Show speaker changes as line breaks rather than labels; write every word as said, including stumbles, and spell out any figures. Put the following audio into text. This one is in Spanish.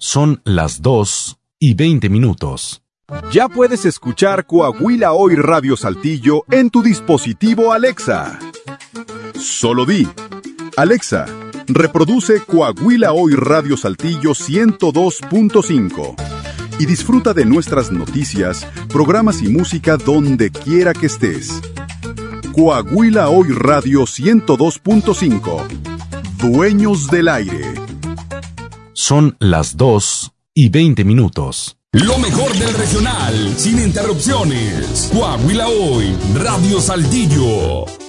Son las dos y veinte minutos.
Ya puedes escuchar Coahuila Hoy Radio Saltillo en tu dispositivo Alexa. Solo di: Alexa, reproduce Coahuila Hoy Radio Saltillo ciento dos punto cinco y disfruta de nuestras noticias, programas y música donde quiera que estés. Coahuila Hoy Radio ciento dos punto cinco. Dueños del aire.
Son las dos y veinte minutos.
Lo mejor del regional, sin interrupciones. Coahuila Hoy, Radio Saltillo.